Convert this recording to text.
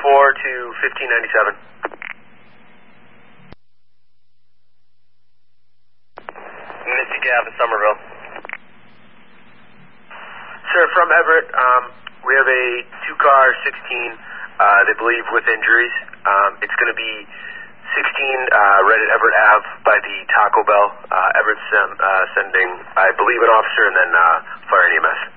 to 1597. Mystic Ave in Somerville. Sir, from Everett, we have a 2-car 16, they believe with injuries. It's going to be 16 Reddit Everett Ave by the Taco Bell. Everett's sending, I believe, an officer and then fire and EMS.